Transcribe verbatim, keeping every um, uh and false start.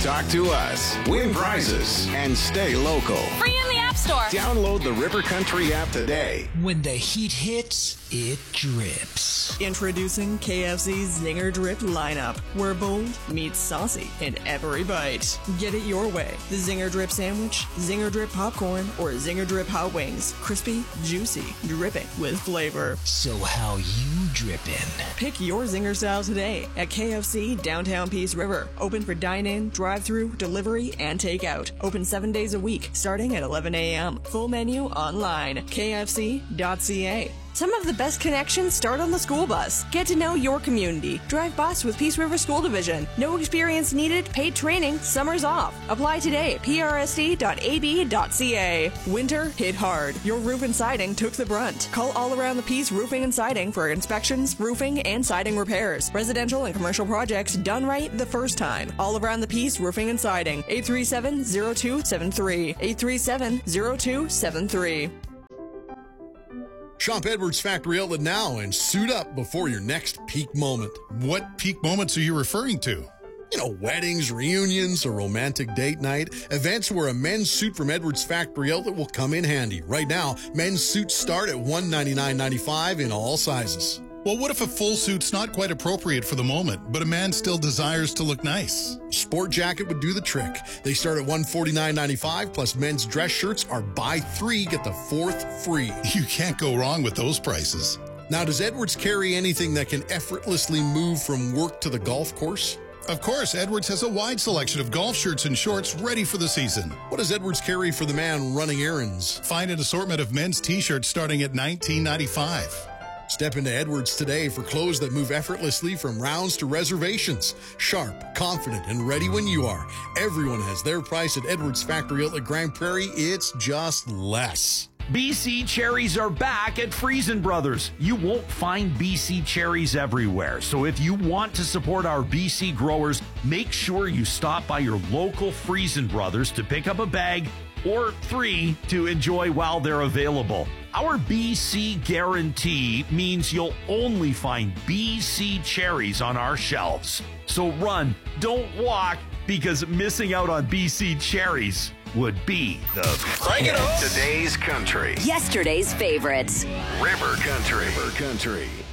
Talk to us, win prizes, and stay local. Free in the App Store. Download the River Country app today. When the heat hits, it drips. Introducing K F C's Zinger Drip lineup, where bold meets saucy in every bite. Get it your way. The Zinger Drip sandwich, Zinger Drip popcorn, or Zinger Drip hot wings. Crispy, juicy, dripping with flavor. So how you drippin'? Pick your Zinger style today at K F C Downtown Peace River. Open for dine-in, drive-through, delivery, and takeout. Open seven days a week, starting at eleven a.m. Full menu online. K F C dot C A. Some of the best connections start on the school bus. Get to know your community. Drive bus with Peace River School Division. No experience needed, paid training, summers off. Apply today at P R S D dot A B dot C A. Winter hit hard. Your roof and siding took the brunt. Call All Around the Peace Roofing and Siding for inspections, roofing, and siding repairs. Residential and commercial projects done right the first time. All Around the Peace Roofing and Siding. eight three seven, zero two seven three. eight three seven, zero two seven three. Shop Edwards Factory Outlet now and suit up before your next peak moment. What peak moments are you referring to? You know, weddings, reunions, a romantic date night, events where a men's suit from Edwards Factory Outlet will come in handy. Right now, men's suits start at one hundred ninety-nine ninety-five in all sizes. Well, what if a full suit's not quite appropriate for the moment, but a man still desires to look nice? Sport jacket would do the trick. They start at one hundred forty-nine ninety-five, plus men's dress shirts are buy three, get the fourth free. You can't go wrong with those prices. Now, does Edwards carry anything that can effortlessly move from work to the golf course? Of course, Edwards has a wide selection of golf shirts and shorts ready for the season. What does Edwards carry for the man running errands? Find an assortment of men's t-shirts starting at nineteen ninety-five. Step into Edwards today for clothes that move effortlessly from rounds to reservations. Sharp, confident, and ready when you are. Everyone has their price at Edwards Factory Outlet Grand Prairie. It's just less. B C cherries are back at Friesen Brothers. You won't find B C cherries everywhere, so if you want to support our B C growers, make sure you stop by your local Friesen Brothers to pick up a bag or three to enjoy while they're available. Our B C guarantee means you'll only find B C cherries on our shelves. So run, don't walk, because missing out on B C cherries would be the Crank it up. Today's country. Yesterday's favorites. River Country. River Country.